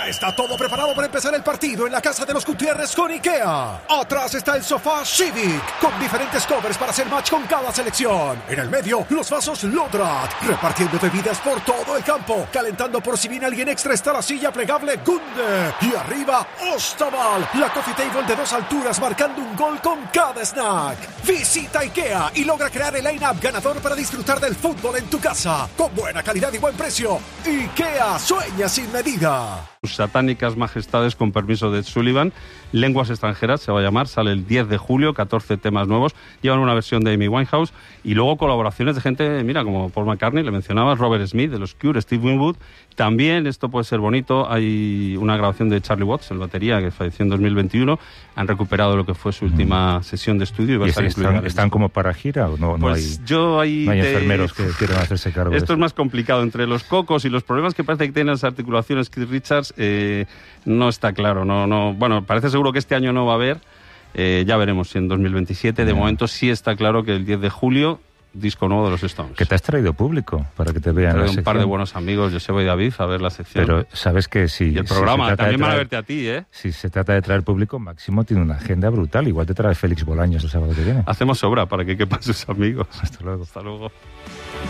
Ya está todo preparado para empezar el partido en la casa de los Gutiérrez con IKEA. Atrás está el sofá Civic, con diferentes covers para hacer match con cada selección. En el medio, los vasos Lodrat, repartiendo bebidas por todo el campo. Calentando por si viene alguien extra está la silla plegable Gunde. Y arriba, Ostaval, la coffee table de 2 alturas marcando un gol con cada snack. Visita IKEA y logra crear el line-up ganador para disfrutar del fútbol en tu casa. Con buena calidad y buen precio. IKEA sueña sin medida. Satánicas Majestades con permiso de Ed Sullivan, Lenguas extranjeras se va a llamar, sale el 10 de julio, 14 temas nuevos, llevan una versión de Amy Winehouse y luego colaboraciones de gente, mira, como Paul McCartney, le mencionabas, Robert Smith de los Cure, Steve Winwood. También, esto puede ser bonito, hay una grabación de Charlie Watts, el batería, que falleció en 2021, han recuperado lo que fue su última sesión de estudio. ¿Y están como para gira o no? Pues no hay enfermeros que quieran hacerse cargo de esto. Es más complicado, entre los cocos y los problemas que parece que tienen las articulaciones Keith Richards, no está claro. Bueno, parece seguro que este año no va a haber, ya veremos si en 2027. De momento sí está claro que el 10 de julio, disco nuevo de los Stones. Que te has traído público para que te vean la sección. Un par de buenos amigos, Joseba y David, a ver la sección. Pero sabes que si... Y el programa, también van a verte a ti, ¿eh? Si se trata de traer público, Máximo tiene una agenda brutal. Igual te trae Félix Bolaños el sábado que viene. Hacemos obra para que quepan sus amigos. Hasta luego. Hasta luego.